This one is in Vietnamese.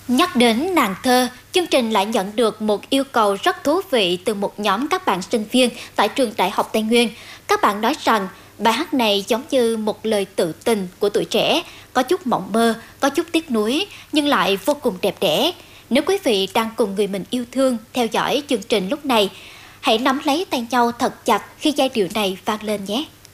Nhắc đến nàng thơ, chương trình lại nhận được một yêu cầu rất thú vị từ một nhóm các bạn sinh viên tại trường Đại học Tây Nguyên. Các bạn nói rằng bài hát này giống như một lời tự tình của tuổi trẻ, có chút mộng mơ, có chút tiếc nuối, nhưng lại vô cùng đẹp đẽ. Nếu quý vị đang cùng người mình yêu thương theo dõi chương trình lúc này, hãy nắm lấy tay nhau thật chặt khi giai điệu này vang lên nhé.